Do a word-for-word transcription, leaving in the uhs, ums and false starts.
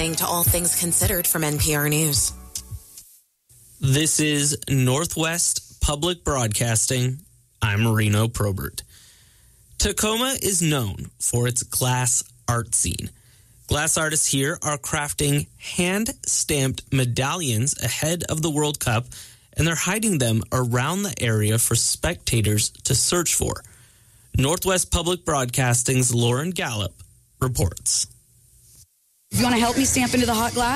To All Things Considered from N P R News. This is Northwest Public Broadcasting. I'm Reno Probert. Tacoma is known for its glass art scene. Glass artists here are crafting hand-stamped medallions ahead of the World Cup, and they're hiding them around the area for spectators to search for. Northwest Public Broadcasting's Lauren Gallup reports. You want to help me stamp into the hot glass?